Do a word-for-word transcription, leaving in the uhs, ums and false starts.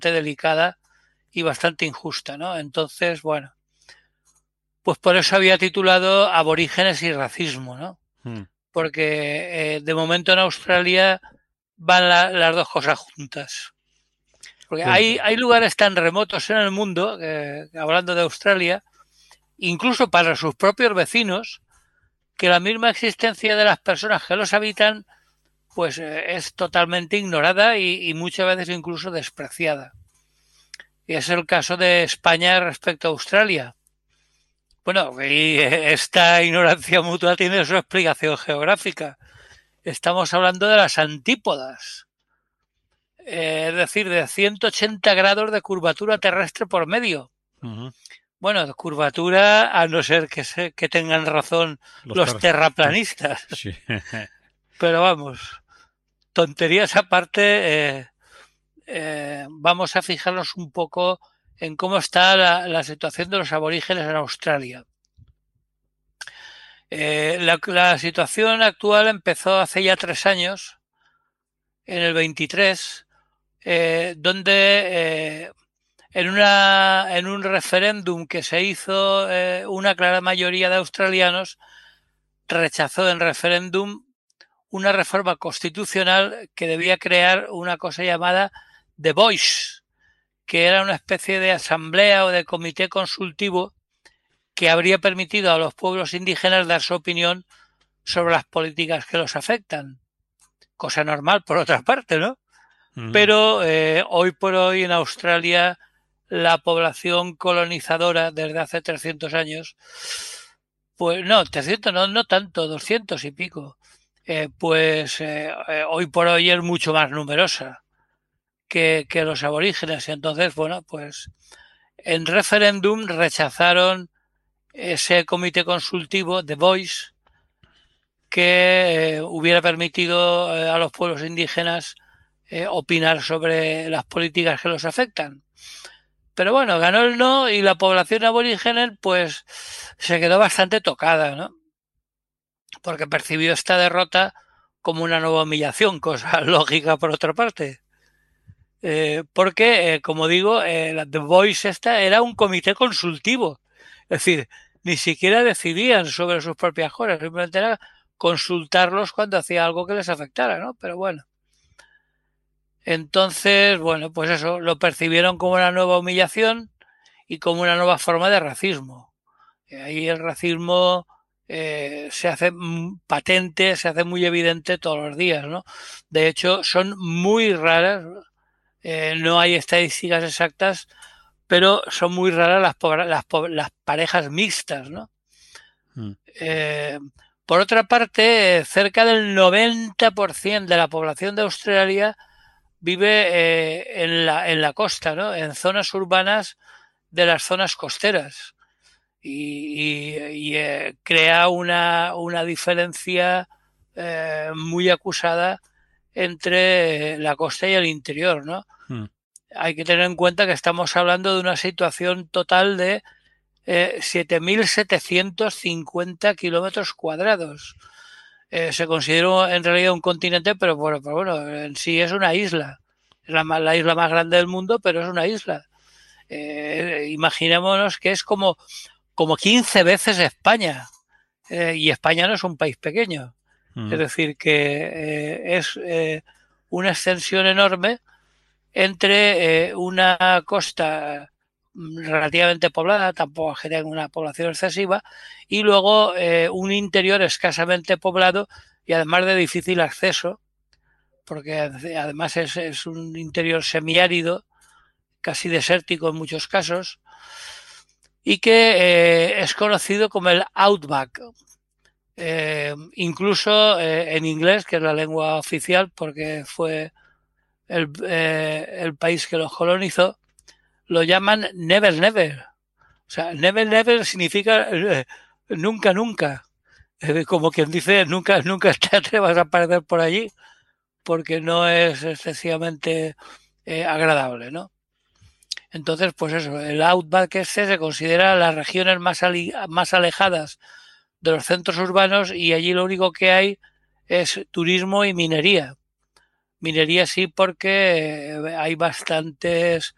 bastante delicada y bastante injusta, ¿no? Entonces, bueno, pues por eso había titulado Aborígenes y racismo, ¿no? Mm. Porque eh, de momento en Australia van la, las dos cosas juntas. Porque Pues hay, hay lugares tan remotos en el mundo, eh, hablando de Australia, incluso para sus propios vecinos, que la misma existencia de las personas que los habitan pues eh, es totalmente ignorada y, y muchas veces incluso despreciada. Y es el caso de España respecto a Australia. Bueno, y esta ignorancia mutua tiene su explicación geográfica. Estamos hablando de las antípodas, eh, es decir, de ciento ochenta grados de curvatura terrestre por medio. uh-huh. Bueno, de curvatura, a no ser que, se, que tengan razón Los los ter... terraplanistas. Sí. Pero vamos, tonterías aparte, eh, eh, vamos a fijarnos un poco en cómo está la, la situación de los aborígenes en Australia. Eh, la, la situación actual empezó hace ya tres años, en el veintitrés, eh, donde eh, en, una, en un referéndum que se hizo, eh, una clara mayoría de australianos rechazó en referéndum una reforma constitucional que debía crear una cosa llamada The Voice, que era una especie de asamblea o de comité consultivo que habría permitido a los pueblos indígenas dar su opinión sobre las políticas que los afectan. Cosa normal, por otra parte, ¿no? uh-huh. Pero eh, hoy por hoy en Australia la población colonizadora desde hace trescientos años, pues no, trescientos no, no tanto, doscientos y pico, eh, pues eh, eh, hoy por hoy es mucho más numerosa que, que los aborígenes. Y entonces, bueno, pues en referéndum rechazaron ese comité consultivo, The Voice, que eh, hubiera permitido eh, a los pueblos indígenas eh, opinar sobre las políticas que los afectan. Pero bueno, ganó el no y la población aborigen pues se quedó bastante tocada, ¿no? Porque percibió esta derrota como una nueva humillación, cosa lógica por otra parte. Eh, porque, eh, como digo, eh, la The Voice esta era un comité consultivo. Es decir, ni siquiera decidían sobre sus propias cosas, simplemente era consultarlos cuando hacía algo que les afectara, ¿no? Pero bueno. Entonces, bueno, pues eso, lo percibieron como una nueva humillación y como una nueva forma de racismo. Ahí el racismo eh, se hace patente, se hace muy evidente todos los días, ¿no? De hecho, son muy raras, eh, no hay estadísticas exactas, pero son muy raras las, las, las parejas mixtas, ¿no? uh-huh. Eh, por otra parte, cerca del noventa por ciento de la población de Australia vive eh, en, la, en la costa, ¿no? En zonas urbanas de las zonas costeras. Y, y, y eh, crea una, una diferencia eh, muy acusada entre la costa y el interior, ¿no? uh-huh. Hay que tener en cuenta que estamos hablando de una situación total de eh, siete mil setecientos cincuenta kilómetros cuadrados. Eh, se considera en realidad un continente, pero bueno, pero bueno, en sí es una isla. Es la, la isla más grande del mundo, pero es una isla. Eh, imaginémonos que es como, como quince veces España. Eh, y España no es un país pequeño. Es Uh-huh. decir, que eh, es eh, una extensión enorme entre eh, una costa relativamente poblada, tampoco genera una población excesiva, y luego eh, un interior escasamente poblado y además de difícil acceso, porque además es, es un interior semiárido, casi desértico en muchos casos, y que eh, es conocido como el Outback. Eh, incluso eh, en inglés, que es la lengua oficial, porque fue el, eh, el país que los colonizó, lo llaman Never Never. O sea, Never Never significa eh, nunca, nunca. Eh, como quien dice, nunca, nunca te atrevas a aparecer por allí, porque no es excesivamente eh, agradable, ¿no? Entonces, pues eso, el outback este se considera las regiones más, ali, más alejadas de los centros urbanos y allí lo único que hay es turismo y minería. Minería sí porque hay bastantes